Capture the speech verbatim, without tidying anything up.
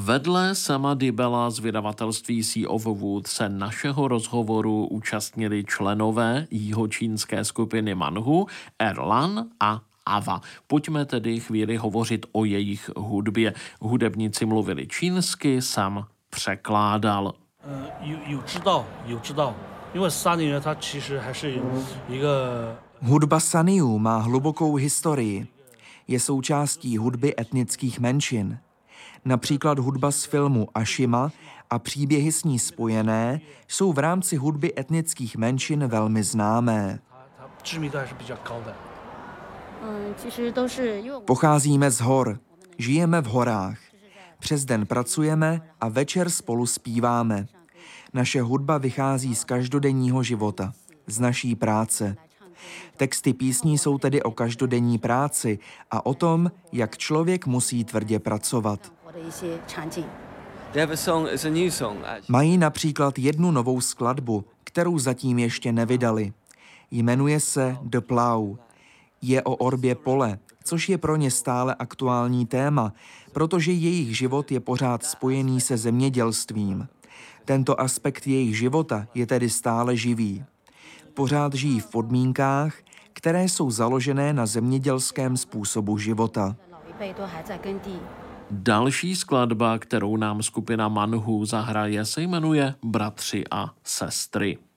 Vedle Samadhi Bella z vydavatelství Sea of Wood se našeho rozhovoru účastnili členové jihočínské skupiny Manhu, Erlan a Ava. Pojďme tedy chvíli hovořit o jejich hudbě. Hudebníci mluvili čínsky, Sam překládal. Hudba Saniů má hlubokou historii. Je součástí hudby etnických menšin. Například hudba z filmu Ashima a příběhy s ní spojené jsou v rámci hudby etnických menšin velmi známé. Pocházíme z hor, žijeme v horách. Přes den pracujeme a večer spolu zpíváme. Naše hudba vychází z každodenního života, z naší práce. Texty písní jsou tedy o každodenní práci a o tom, jak člověk musí tvrdě pracovat. Mají například jednu novou skladbu, kterou zatím ještě nevydali. Jmenuje se The Plough. Je o orbě pole, což je pro ně stále aktuální téma, protože jejich život je pořád spojený se zemědělstvím. Tento aspekt jejich života je tedy stále živý. Pořád žijí v podmínkách, které jsou založené na zemědělském způsobu života. Další skladba, kterou nám skupina Manhu zahraje, se jmenuje Bratři a sestry.